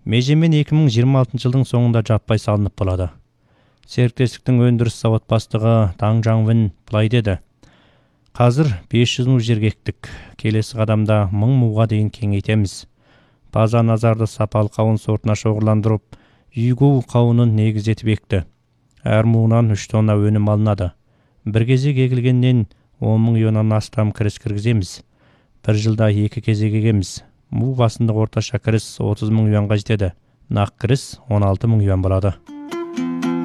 Межемен 2026 жылдың соңында жаппай салынып болады. Серіктестіктің өндіріс завод бастығы Таң Жаңвин былай деді: қазір 500 му жерге ектік. Келесі қадамда 1000 муға дейін кеңейтеміз. База назарды сапалы қауын сортына шоғырландырып, үйгу қауынын негіз етіп екті. Әр муынан 3 тонна өнім алынады. Бір кезек егілгеннен 10 мың юаннан астам кіріс кіргіземіз. Бір жылда 2 кезек егеміз. Му басындық орташа кіріс 30 мың юанға жетеді. Нақ кіріс 16 мың юан болады.